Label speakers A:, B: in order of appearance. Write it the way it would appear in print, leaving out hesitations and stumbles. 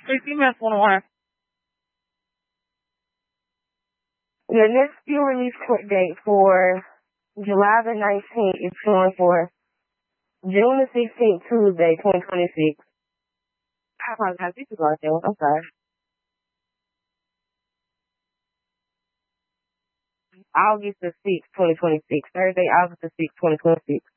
A: Female 21.
B: The next due release court date for July the 19th is showing for June the 16th, Tuesday, 2026. I apologize. This is right there. I'm sorry. August the 6th, 2026. Thursday, August the 6th, 2026.